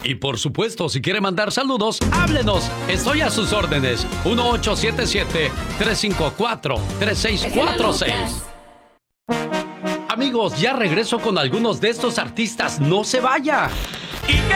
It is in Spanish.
Y por supuesto, si quiere mandar saludos, háblenos. Estoy a sus órdenes. 1877-354-3646. Amigos, ya regreso con algunos de estos artistas. ¡No se vaya! ¿Y qué